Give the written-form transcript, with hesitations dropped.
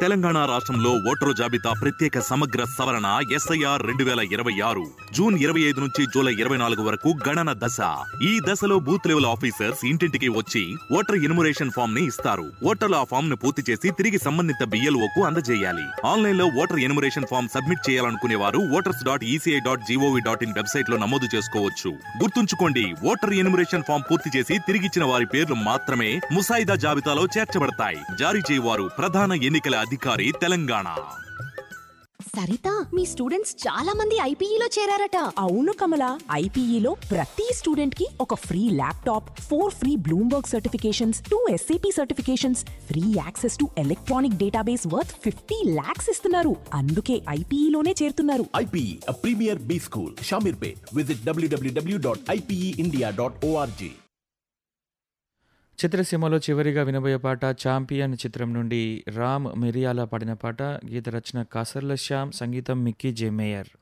తెలంగాణ రాష్ట్రంలో ఓటరు జాబితా ప్రత్యేక సమగ్ర సవరణ ఎస్ఐఆర్ 2026 జూన్ 25 నుంచి జూలై 24 వరకు గణన దశ. ఈ దశలో బూత్ లెవెల్ ఆఫీసర్స్ ఇంటింటికి వచ్చి ఓటర్ ఎన్యుమరేషన్ ఫామ్ ని ఇస్తారు. ఓటర్లు ఆ ఫామ్ ను పూర్తి చేసి తిరిగి సంబంధిత BLOకు అందజేయాలి. ఆన్లైన్ లో ఓటర్ ఎన్యుమరేషన్ ఫామ్ సబ్మిట్ చేయాలనుకునే వారు voters.eci.gov.in వెబ్సైట్ లో నమోదు చేసుకోవచ్చు. గుర్తుంచుకోండి, ఓటర్ ఎన్యుమరేషన్ ఫామ్ పూర్తి చేసి తిరిగిచ్చిన వారి పేర్లు మాత్రమే ముసాయిదా జాబితాలో చేర్చబడతాయి. జారీ చేయవారు ప్రధాన ఎన్నికల అధికారి, తెలంగాణ. సరిత, మీ స్టూడెంట్స్ చాలా మంది ఐపీఈలో చేరారట. అవును కమల, ఐపీఈలో ప్రతి స్టూడెంట్ కి ఒక free laptop, 4 free Bloomberg certifications, 2 SAP certifications, free access to electronic database worth 50 lakhs ఇస్తున్నారు. అందుకే ఐపీఈలోనే చేరుతున్నారు. IPE, a premier B school, Shamirpet. Visit www.ipeindia.org. చిత్రసీమలో చివరిగా వినబోయే పాట ఛాంపియన్ చిత్రం నుండి రామ్ మిరియాల పాడిన పాట. గీత రచన కాసర్ల శ్యామ్, సంగీతం మిక్కీ జే మేయర్.